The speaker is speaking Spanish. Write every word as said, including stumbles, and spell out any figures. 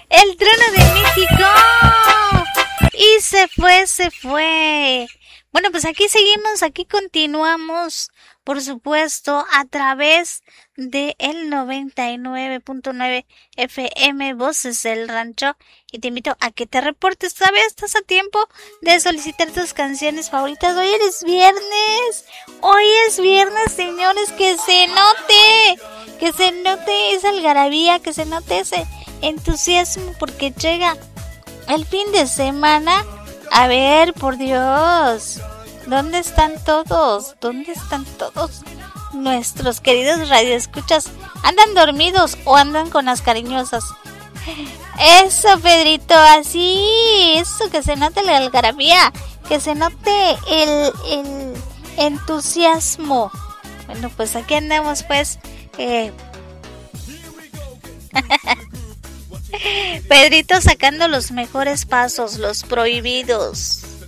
El trono de México. Y se fue, se fue. Bueno, pues aquí seguimos, aquí continuamos, por supuesto, a través de el noventa y nueve punto nueve F M Voces del Rancho. Y te invito a que te reportes. Todavía estás a tiempo de solicitar tus canciones favoritas. Hoy es viernes. Hoy es viernes, señores. Que se note. Que se note esa algarabía. Que se note ese entusiasmo. Porque llega el fin de semana. A ver, por Dios. ¿Dónde están todos? ¿Dónde están todos nuestros queridos radioescuchas? ¿Andan dormidos o andan con las cariñosas? Eso, Pedrito, así. Eso, que se note la algarabía. Que se note el, el entusiasmo. Bueno, pues aquí andamos, pues. Eh... Pedrito sacando los mejores pasos, los prohibidos.